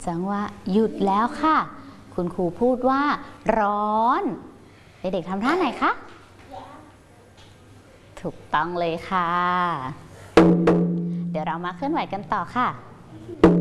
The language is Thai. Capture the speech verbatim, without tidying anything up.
จังหวะหยุดแล้วค่ะคุณครูพูดว่าร้อนเด็กๆทำท่าไหนคะถูกต้องเลยค่ะเดี๋ยวเรามาเคลื่อนไหวกันต่อค่ะ